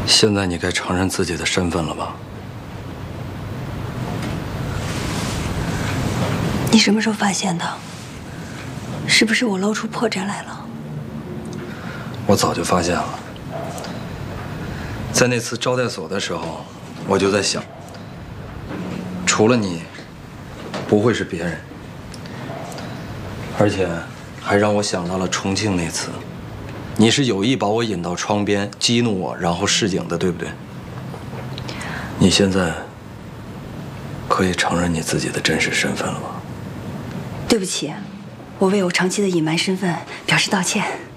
现在你该承认自己的身份了吧？ 你什么时候发现的？是不是我露出破绽来了？ 我早就发现了，在那次招待所的时候，我就在想，除了你，不会是别人。而且，还让我想到了重庆那次。你是有意把我引到窗边，激怒我，然后示警的，对不对？你现在可以承认你自己的真实身份了吗？ 对不起，我为我长期的隐瞒身份表示道歉。